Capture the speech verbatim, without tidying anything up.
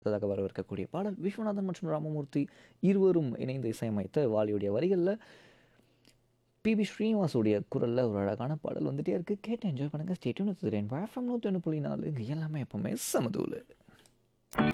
அடுத்ததாக வரவிருக்கக்கூடிய பாடல் விஸ்வநாதன் மற்றும் ராமமூர்த்தி இருவரும் இணைந்து இசையமைத்த வாலியுடைய வரிகளில் பிபி ஸ்ரீனிவாசுடைய குரலில் ஒரு அழகான பாடல் வந்துட்டே இருக்குது. கேட்டு என்ஜாய் பண்ணுங்கள். ஸ்டேட்யூன் ரெயின் எஃப்எம் நூற்றி ஒன்று புள்ளி நாலு இங்கே எல்லாமே எப்போவுமே சமதூள்.